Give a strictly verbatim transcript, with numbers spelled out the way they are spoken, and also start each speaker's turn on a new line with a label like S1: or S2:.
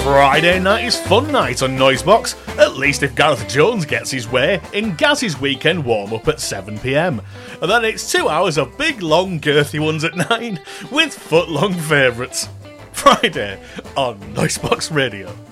S1: Friday night is fun night on Noisebox, at least if Gareth Jones gets his way in Gaz's weekend warm-up at seven p m. And then it's two hours of big, long, girthy ones at nine, with foot-long favourites. Friday on Noisebox Radio.